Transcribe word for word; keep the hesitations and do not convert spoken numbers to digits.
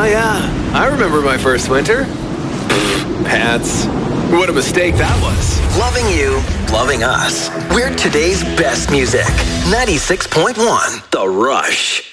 Oh, yeah. I remember my first winter. Pants. What a mistake that was. Loving you, loving us. We're today's best music. ninety-six point one The Rush.